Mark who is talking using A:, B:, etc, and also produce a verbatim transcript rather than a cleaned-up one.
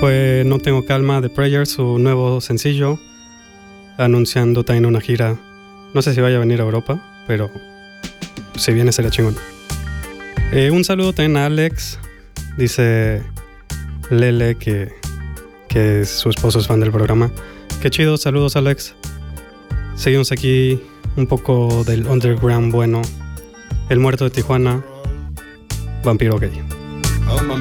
A: fue No Tengo Calma de Prayer, su nuevo sencillo, anunciando también una gira. No sé si vaya a venir a Europa, pero si viene sería chingón. Eh, un saludo también a Alex. Dice Lele que, que su esposo es fan del programa. Qué chido, saludos Alex. Seguimos aquí un poco del underground bueno. El Muerto de Tijuana, Vampiro Gay.
B: Oh, my